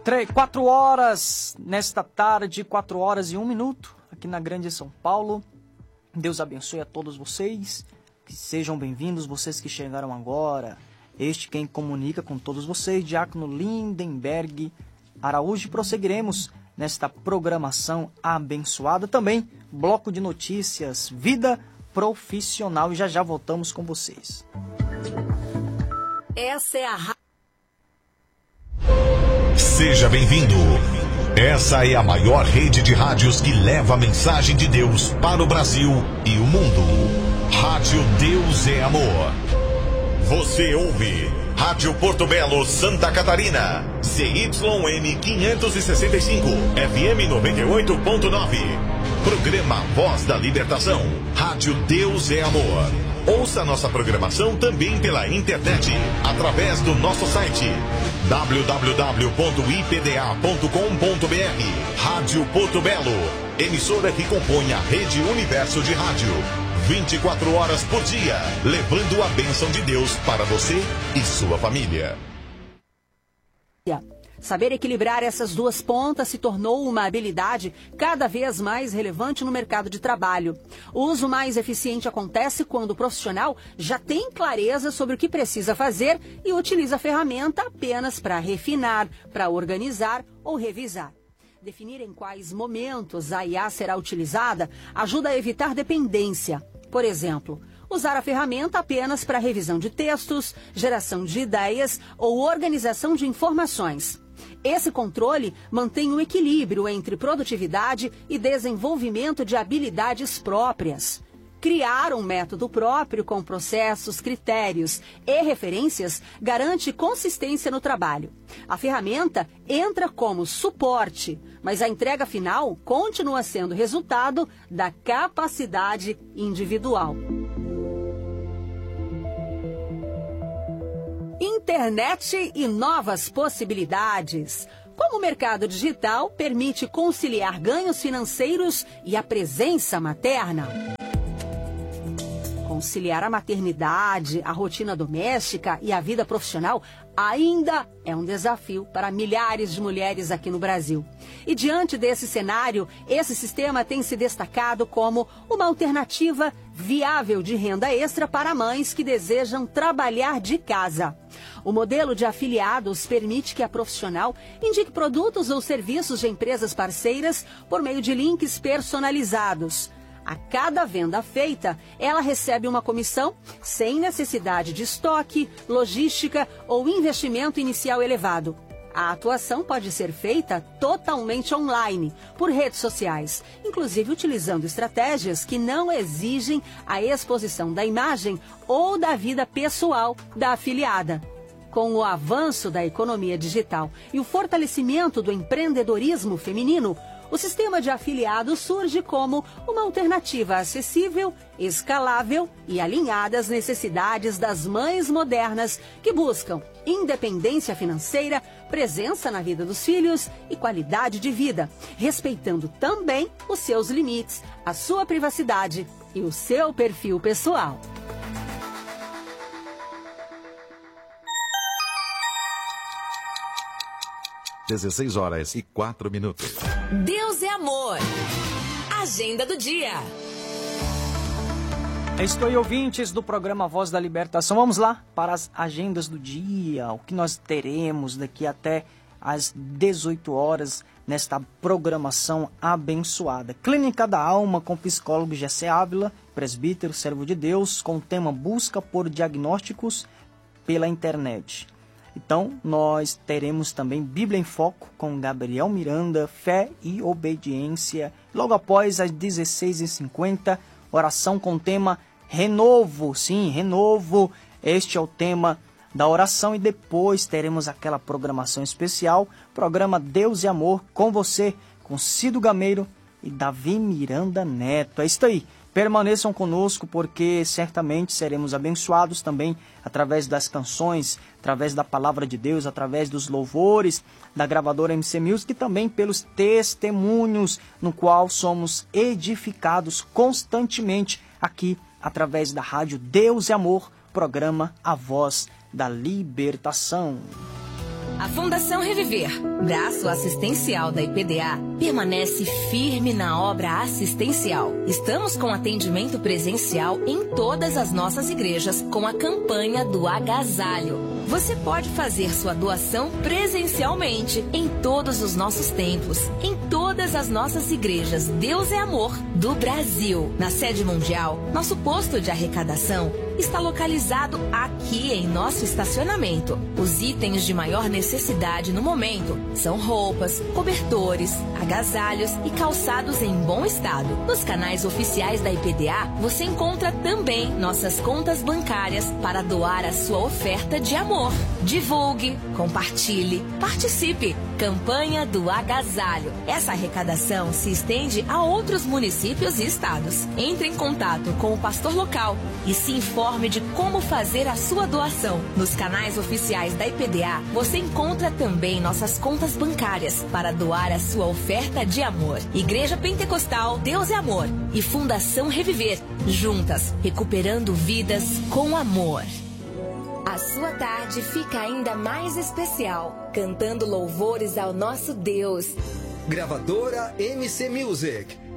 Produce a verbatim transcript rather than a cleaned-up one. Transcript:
quatro horas nesta tarde, quatro horas e um minuto, aqui na Grande São Paulo. Deus abençoe a todos vocês, que sejam bem-vindos, vocês que chegaram agora. Este quem comunica com todos vocês, Diácono Lindenberg Araújo. Prosseguiremos nesta programação abençoada. Também, bloco de notícias, vida profissional, e já já voltamos com vocês. Essa é a... Seja bem-vindo. Essa é a maior rede de rádios que leva a mensagem de Deus para o Brasil e o mundo. Rádio Deus é Amor. Você ouve Rádio Porto Belo, Santa Catarina. C Y N quinhentos e sessenta e cinco, F M noventa e oito ponto nove. Programa Voz da Libertação. Rádio Deus é Amor. Ouça nossa programação também pela internet, através do nosso site w w w ponto i p d a ponto com ponto b r. Rádio Porto Belo, emissora que compõe a Rede Universo de Rádio. vinte e quatro horas por dia, levando a bênção de Deus para você e sua família. Saber equilibrar essas duas pontas se tornou uma habilidade cada vez mais relevante no mercado de trabalho. O uso mais eficiente acontece quando o profissional já tem clareza sobre o que precisa fazer e utiliza a ferramenta apenas para refinar, para organizar ou revisar. Definir em quais momentos a I A será utilizada ajuda a evitar dependência. Por exemplo, usar a ferramenta apenas para revisão de textos, geração de ideias ou organização de informações. Esse controle mantém um equilíbrio entre produtividade e desenvolvimento de habilidades próprias. Criar um método próprio com processos, critérios e referências garante consistência no trabalho. A ferramenta entra como suporte, mas a entrega final continua sendo resultado da capacidade individual. Internet e novas possibilidades. Como o mercado digital permite conciliar ganhos financeiros e a presença materna? Conciliar a maternidade, a rotina doméstica e a vida profissional ainda é um desafio para milhares de mulheres aqui no Brasil. E diante desse cenário, esse sistema tem se destacado como uma alternativa viável de renda extra para mães que desejam trabalhar de casa. O modelo de afiliados permite que a profissional indique produtos ou serviços de empresas parceiras por meio de links personalizados. A cada venda feita, ela recebe uma comissão sem necessidade de estoque, logística ou investimento inicial elevado. A atuação pode ser feita totalmente online, por redes sociais, inclusive utilizando estratégias que não exigem a exposição da imagem ou da vida pessoal da afiliada. Com o avanço da economia digital e o fortalecimento do empreendedorismo feminino, o sistema de afiliados surge como uma alternativa acessível, escalável e alinhada às necessidades das mães modernas que buscam independência financeira, presença na vida dos filhos e qualidade de vida, respeitando também os seus limites, a sua privacidade e o seu perfil pessoal. dezesseis horas e quatro minutos. Deus é amor. Agenda do dia. Estou aí, ouvintes do programa Voz da Libertação. Vamos lá para as agendas do dia. O que nós teremos daqui até às dezoito horas nesta programação abençoada. Clínica da Alma com psicólogo Jessé Ávila, presbítero, servo de Deus, com o tema Busca por Diagnósticos pela Internet. Então, nós teremos também Bíblia em Foco com Gabriel Miranda, Fé e Obediência. Logo após, às dezesseis e cinquenta, oração com o tema Renovo. Sim, Renovo. Este é o tema da oração. E depois teremos aquela programação especial, programa Deus e Amor com você, com Cido Gameiro e Davi Miranda Neto. É isso aí. Permaneçam conosco, porque certamente seremos abençoados também através das canções, através da palavra de Deus, através dos louvores da gravadora M C Music e também pelos testemunhos no qual somos edificados constantemente aqui através da rádio Deus e Amor, programa A Voz da Libertação. A Fundação Reviver, braço assistencial da I P D A, permanece firme na obra assistencial. Estamos com atendimento presencial em todas as nossas igrejas com a campanha do agasalho. Você pode fazer sua doação presencialmente em todos os nossos templos, em todas as nossas igrejas Deus é Amor do Brasil. Na sede mundial, nosso posto de arrecadação está localizado aqui em nosso estacionamento. Os itens de maior necessidade no momento são roupas, cobertores, agasalhos e calçados em bom estado. Nos canais oficiais da I P D A, você encontra também nossas contas bancárias para doar a sua oferta de amor. Divulgue, compartilhe, participe. Campanha do Agasalho. Essa arrecadação se estende a outros municípios e estados. Entre em contato com o pastor local e se informe de como fazer a sua doação. Nos canais oficiais da I P D A, você encontra também nossas contas bancárias para doar a sua oferta de amor. Igreja Pentecostal Deus é Amor e Fundação Reviver, juntas, recuperando vidas com amor. A sua tarde fica ainda mais especial, cantando louvores ao nosso Deus. Gravadora M C Music.